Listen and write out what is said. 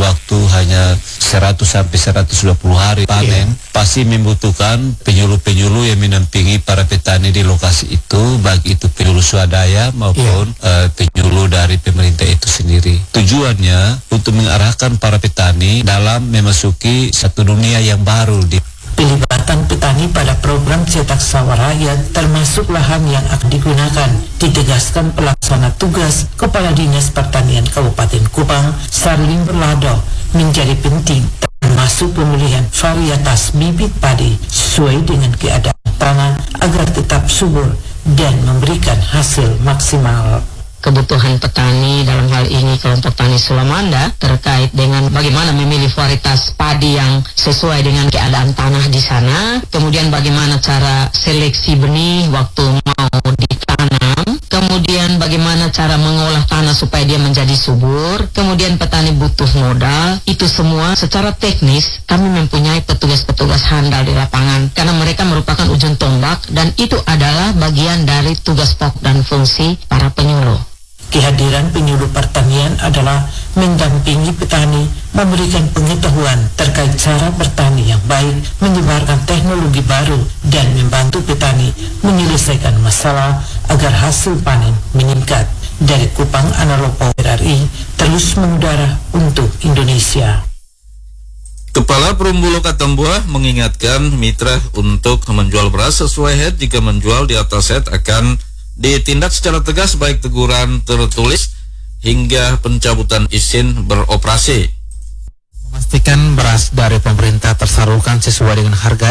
waktu hanya 100 sampai 120 hari panen, pasti membutuhkan penyuluh-penyuluh yang menampingi para petani di lokasi itu, baik itu penyuluh swadaya maupun penyuluh dari pemerintah itu sendiri. Tujuannya untuk mengarahkan para petani dalam memasuki satu dunia yang baru di Pelibatan petani pada program cetak sawah rakyat termasuk lahan yang akan digunakan, ditegaskan pelaksana tugas Kepala Dinas Pertanian Kabupaten Kupang, Sarlim Berlado, menjadi penting, termasuk pemilihan varietas bibit padi sesuai dengan keadaan tanah agar tetap subur dan memberikan hasil maksimal. Kebutuhan petani dalam hal ini kelompok tani Sulamanda terkait dengan bagaimana memilih varietas padi yang sesuai dengan keadaan tanah di sana, kemudian bagaimana cara seleksi benih waktu mau ditanam, kemudian bagaimana cara mengolah tanah supaya dia menjadi subur, kemudian petani butuh modal. Itu semua secara teknis kami mempunyai petugas-petugas handal di lapangan karena mereka merupakan ujung tombak dan itu adalah bagian dari tugas pokok dan fungsi para penyuluh. Kehadiran penyuluh pertanian adalah mendampingi petani, memberikan pengetahuan terkait cara bertani yang baik, menyebarkan teknologi baru, dan membantu petani menyelesaikan masalah agar hasil panen meningkat. Dari Kupang, Analopo RRI terus mengudara untuk Indonesia. Kepala Perumbulok Atambua mengingatkan mitra untuk menjual beras sesuai head. Jika menjual di atas head akan ditindak secara tegas, baik teguran tertulis hingga pencabutan izin beroperasi. Memastikan beras dari pemerintah tersalurkan sesuai dengan harga